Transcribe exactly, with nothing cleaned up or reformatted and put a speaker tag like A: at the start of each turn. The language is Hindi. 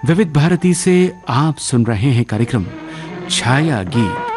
A: विविध भारती से आप सुन रहे हैं कार्यक्रम छाया गीत।